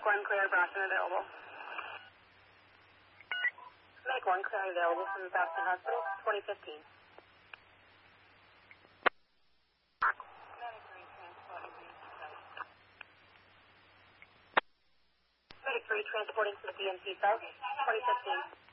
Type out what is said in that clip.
Medic 1 clear, Boston available. Medic 1 clear available from Boston Hospital, 2015. Medic 3 transporting to the DMC South, 2015.